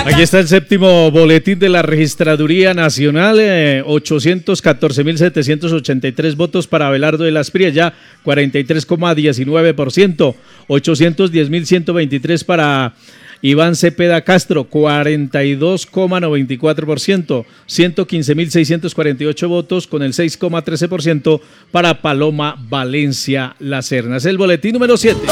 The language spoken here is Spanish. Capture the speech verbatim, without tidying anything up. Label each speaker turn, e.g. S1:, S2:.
S1: Aquí está el séptimo boletín de la Registraduría Nacional, eh, ochocientos catorce mil setecientos ochenta y tres votos para Abelardo de las Priella, cuarenta y tres coma diecinueve por ciento, ochocientos diez mil ciento veintitrés para Iván Cepeda Castro, cuarenta y dos coma noventa y cuatro por ciento, ciento quince mil seiscientos cuarenta y ocho votos con el seis coma trece por ciento para Paloma Valencia Lacernas. El boletín número siete.